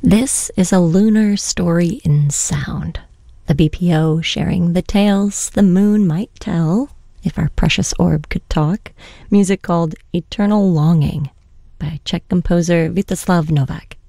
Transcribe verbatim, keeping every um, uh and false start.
This is a lunar story in sound. The B P O sharing the tales the moon might tell, if our precious orb could talk. Music called Eternal Longing by Czech composer Vítězslav Novák.